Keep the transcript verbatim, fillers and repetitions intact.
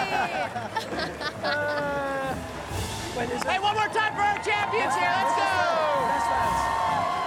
Uh, wait, is it? Hey, one more time.